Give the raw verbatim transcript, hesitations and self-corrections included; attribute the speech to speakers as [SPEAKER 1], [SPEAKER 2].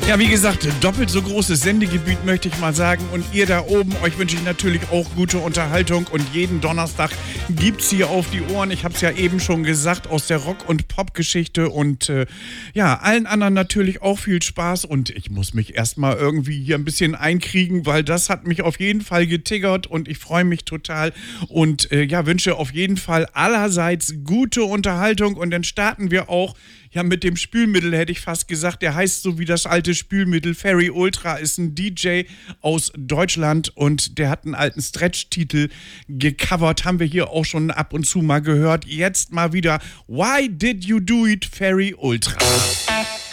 [SPEAKER 1] Ja, wie gesagt, doppelt so großes Sendegebiet möchte ich mal sagen. Und ihr da oben, euch wünsche ich natürlich auch gute Unterhaltung. Und jeden Donnerstag gibt's hier auf die Ohren. Ich habe es ja eben schon gesagt, aus der Rock- und Pop-Geschichte. Und äh, ja, allen anderen natürlich auch viel Spaß. Und ich muss mich erstmal irgendwie hier ein bisschen einkriegen, weil das hat mich auf jeden Fall getiggert. Und ich freue mich total. Und äh, ja, wünsche auf jeden Fall allerseits gute Unterhaltung. Und dann starten wir auch ja mit dem Spülmittel, hätte ich fast gesagt. Der heißt so wie das alte Spülmittel. Ferry Ultra ist ein D J aus Deutschland und der hat einen alten Stretch-Titel gecovert. Haben wir hier auch schon ab und zu mal gehört. Jetzt mal wieder Why Did You Do It, Ferry Ultra.